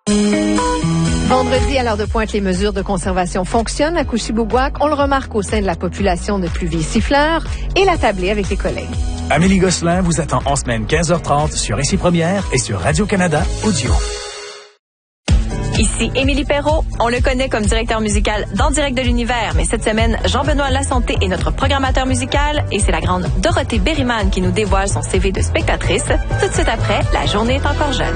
Vendredi, à l'heure de pointe, les mesures de conservation fonctionnent à Couchibougouac. On le remarque au sein de la population de pluviers siffleurs et la tablée avec les collègues. Amélie Gosselin vous attend en semaine 15h30 sur Ici Première et sur Radio-Canada Audio. Ici Émilie Perrault. On le connaît comme directeur musical d'En Direct de l'Univers, mais cette semaine, Jean-Benoît Lasanté est notre programmateur musical et c'est la grande Dorothée Berryman qui nous dévoile son CV de spectatrice. Tout de suite après, la journée est encore jeune.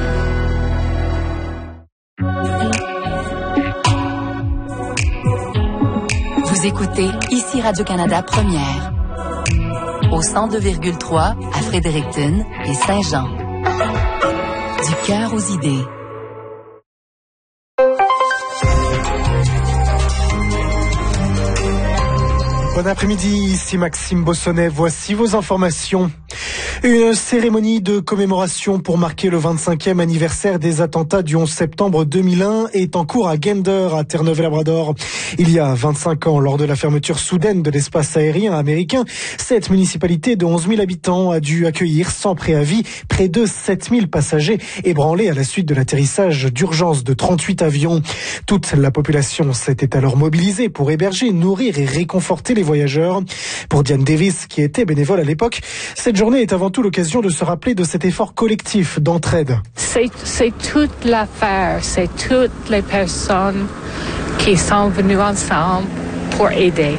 Vous écoutez Ici Radio-Canada Première. Au 102,3 à Fredericton et Saint-Jean. Du cœur aux idées. Bon après-midi, ici Maxime Bossonnet. Voici vos informations. Une cérémonie de commémoration pour marquer le 25e anniversaire des attentats du 11 septembre 2001 est en cours à Gander, à Terre-Neuve-Labrador. Il y a 25 ans, lors de la fermeture soudaine de l'espace aérien américain, cette municipalité de 11 000 habitants a dû accueillir sans préavis près de 7 000 passagers ébranlés à la suite de l'atterrissage d'urgence de 38 avions. Toute la population s'était alors mobilisée pour héberger, nourrir et réconforter les voyageurs. Pour Diane Davis, qui était bénévole à l'époque, cette journée est avant tout l'occasion de se rappeler de cet effort collectif d'entraide. C'est toute l'affaire, c'est toutes les personnes qui sont venues ensemble pour aider.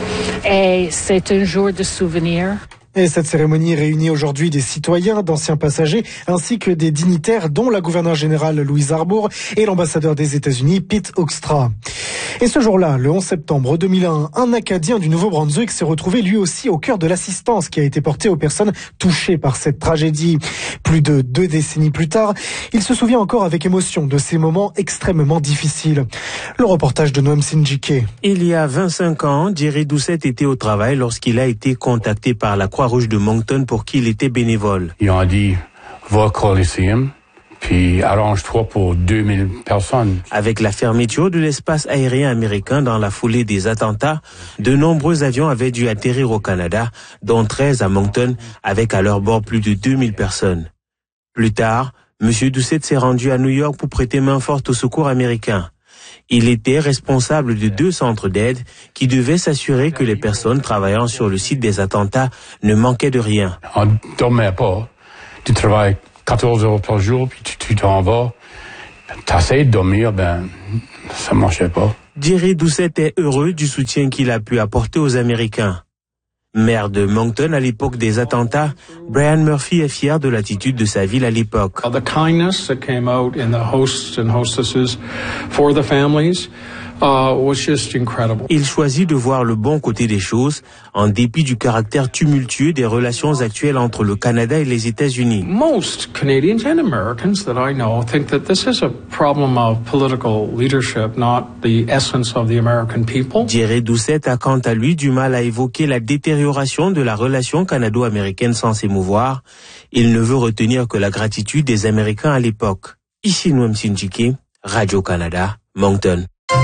Et c'est un jour de souvenir. Et cette cérémonie réunit aujourd'hui des citoyens, d'anciens passagers, ainsi que des dignitaires, dont la gouverneure générale Louise Arbour et l'ambassadeur des États-Unis, Pete Hoekstra. Et ce jour-là, le 11 septembre 2001, un Acadien du Nouveau-Brunswick s'est retrouvé lui aussi au cœur de l'assistance qui a été portée aux personnes touchées par cette tragédie. Plus de 2 décennies plus tard, il se souvient encore avec émotion de ces moments extrêmement difficiles. Le reportage de Noam Sinjike. Il y a 25 ans, Jerry Doucette était au travail lorsqu'il a été contacté par la Croix-Rouge de Moncton pour qui il était bénévole. Ils ont dit, va au Coliseum, puis arrange-toi pour 2000 personnes. Avec la fermeture de l'espace aérien américain dans la foulée des attentats, de nombreux avions avaient dû atterrir au Canada, dont 13 à Moncton, avec à leur bord plus de 2000 personnes. Plus tard, M. Doucette s'est rendu à New York pour prêter main forte au secours américain. Il était responsable de 2 centres d'aide qui devaient s'assurer que les personnes travaillant sur le site des attentats ne manquaient de rien. On ne dormait pas. Tu travailles 14 heures par jour, puis tu t'en vas. Tu essaies de dormir, ça ne marchait pas. Jerry Doucette est heureux du soutien qu'il a pu apporter aux Américains. Maire de Moncton à l'époque des attentats, Brian Murphy est fier de l'attitude de sa ville à l'époque. The kindness that came out in the hosts and hostesses for the families was just incredible. Il choisit de voir le bon côté des choses, en dépit du caractère tumultueux des relations actuelles entre le Canada et les États-Unis. Most Canadians and Americans that I know think that this is a problem of political leadership, not the essence of the American people. Jerry Doucette a quant à lui du mal à évoquer la détérioration de la relation canado-américaine sans s'émouvoir. Il ne veut retenir que la gratitude des Américains à l'époque. Ici Noam Sinjike, Radio-Canada, Moncton.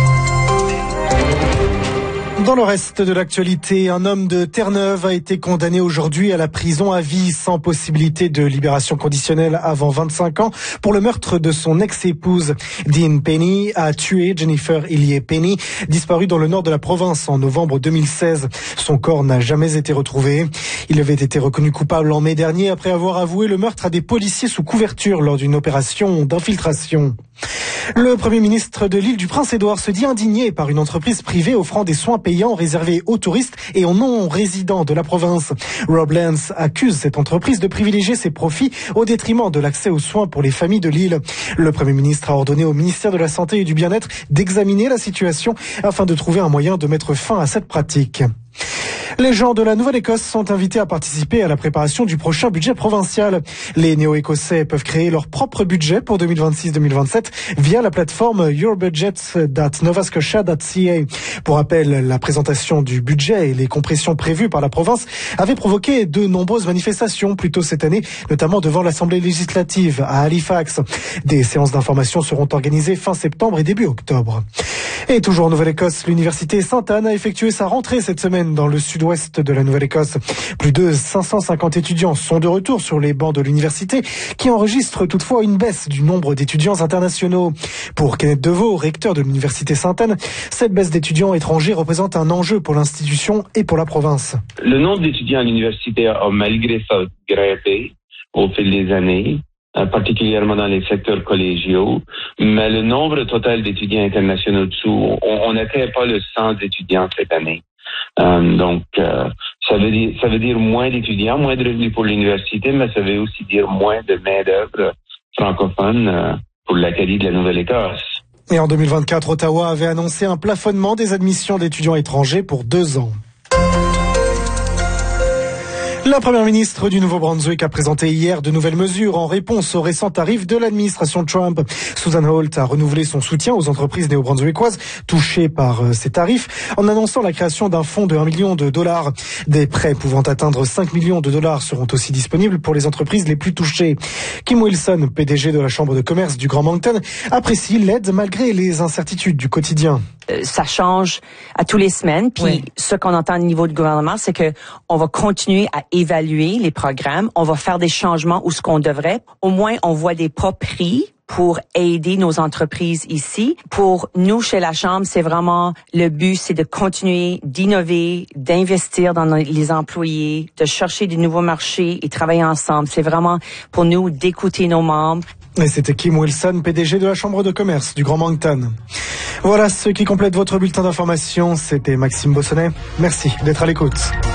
Dans le reste de l'actualité, un homme de Terre-Neuve a été condamné aujourd'hui à la prison à vie sans possibilité de libération conditionnelle avant 25 ans pour le meurtre de son ex-épouse. Dean Penny a tué Jennifer Illier-Penny, disparue dans le nord de la province en novembre 2016. Son corps n'a jamais été retrouvé. Il avait été reconnu coupable en mai dernier après avoir avoué le meurtre à des policiers sous couverture lors d'une opération d'infiltration. Le Premier ministre de l'île du Prince-Édouard se dit indigné par une entreprise privée offrant des soins payants réservés aux touristes et aux non-résidents de la province. Rob Lance accuse cette entreprise de privilégier ses profits au détriment de l'accès aux soins pour les familles de l'île. Le Premier ministre a ordonné au ministère de la Santé et du Bien-être d'examiner la situation afin de trouver un moyen de mettre fin à cette pratique. Les gens de la Nouvelle-Écosse sont invités à participer à la préparation du prochain budget provincial. Les néo-écossais peuvent créer leur propre budget pour 2026-2027 via la plateforme yourbudget.novascotia.ca. Pour rappel, la présentation du budget et les compressions prévues par la province avaient provoqué de nombreuses manifestations plus tôt cette année, notamment devant l'Assemblée législative à Halifax. Des séances d'information seront organisées fin septembre et début octobre. Et toujours en Nouvelle-Écosse, l'université Sainte-Anne a effectué sa rentrée cette semaine dans le sud-ouest nord-ouest de la Nouvelle-Écosse. Plus de 550 étudiants sont de retour sur les bancs de l'université, qui enregistre toutefois une baisse du nombre d'étudiants internationaux. Pour Kenneth Deveau, recteur de l'université Sainte-Anne, cette baisse d'étudiants étrangers représente un enjeu pour l'institution et pour la province. Le nombre d'étudiants à l'université a malgré ça grimpé au fil des années, particulièrement dans les secteurs collégiaux, mais le nombre total d'étudiants internationaux dessous, on n'atteint pas le 100 étudiants cette année. Donc, ça veut dire moins d'étudiants, moins de revenus pour l'université, mais ça veut aussi dire moins de main-d'œuvre francophone pour l'Acadie de la Nouvelle-Écosse. Et en 2024, Ottawa avait annoncé un plafonnement des admissions d'étudiants étrangers pour 2 ans. La première ministre du Nouveau-Brunswick a présenté hier de nouvelles mesures en réponse aux récents tarifs de l'administration Trump. Susan Holt a renouvelé son soutien aux entreprises néo-brunswickoises touchées par ces tarifs en annonçant la création d'un fonds de $1 million. Des prêts pouvant atteindre $5 millions seront aussi disponibles pour les entreprises les plus touchées. Kim Wilson, PDG de la Chambre de commerce du Grand Moncton, apprécie l'aide malgré les incertitudes du quotidien. Ça change à tous les semaines. Puis ce qu'on entend au niveau du gouvernement, c'est que on va continuer à évaluer les programmes. On va faire des changements où ce qu'on devrait. Au moins, on voit des pas pris pour aider nos entreprises ici. Pour nous, chez la Chambre, c'est vraiment le but, c'est de continuer d'innover, d'investir dans les employés, de chercher de nouveaux marchés et travailler ensemble. C'est vraiment pour nous d'écouter nos membres. Et c'était Kim Wilson, PDG de la Chambre de commerce du Grand Moncton. Voilà ce qui complète votre bulletin d'information. C'était Maxime Bossonnet. Merci d'être à l'écoute.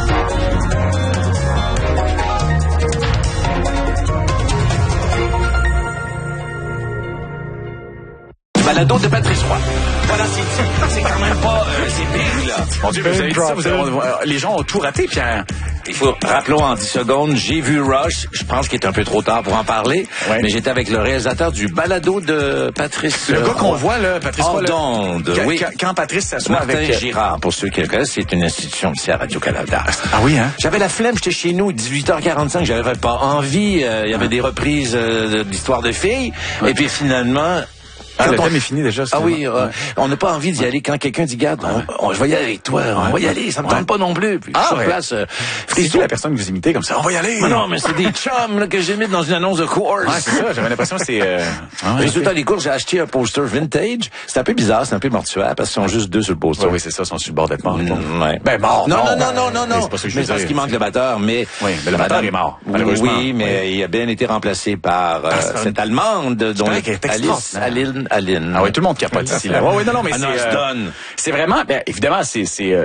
Balado de Patrice Roy. Voilà, c'est quand même pas... c'est big, là. Mon Dieu, vous avez dit ça, les gens ont tout raté, Pierre. Il faut, rappelons en 10 secondes, j'ai vu Rush, je pense qu'il est un peu trop tard pour en parler, mais j'étais avec le réalisateur du balado de Patrice. Le gars qu'on voit, là, Patrice Roy. Oui. Quand Patrice s'assoit Martin avec... Girard, pour ceux qui le connaissent, c'est une institution ici à Radio-Canada. Ah oui, hein? J'avais la flemme, j'étais chez nous, 18h45, j'avais pas envie, il y avait des reprises d'histoires de filles, et puis finalement... Ah, le thème est fini déjà. Ah oui, on n'a pas envie d'y aller quand quelqu'un dit, garde, je vais y aller avec toi, on va y aller, ça me tente pas non plus. Puis sur place, c'est qui la personne que vous imitez comme ça? On va y aller! Mais non, mais c'est des chums là, que j'imite dans une annonce de course. Ouais, c'est ça, j'avais l'impression que c'est... Résultat des courses, j'ai acheté un poster vintage. C'est un peu bizarre, c'est un peu mortuaire parce qu'ils sont juste 2 sur le poster. Oui, c'est ça, ils sont sur le bord d'être morts. Ben mort. Non. C'est pas ça que je veux dire. Parce qu'il manque le batteur, mais... Oui, mais le batteur est mort, malheureusement. Oui, mais il a bien été remplacé par cette Allemande dont Alice Aline. Ah oui, tout le monde capote ici, là. Oui, non, mais c'est vraiment, évidemment, c'est